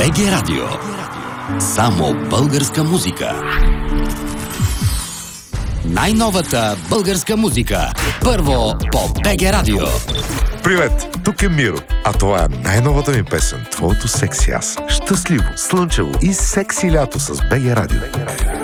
БГ Радио. Само българска музика. Най-новата българска музика. Първо по БГ Радио. Привет, тук е Миро, а това е най-новата ми песен, твоето секси аз. Щастливо, слънчево и секси лято с БГ Радио.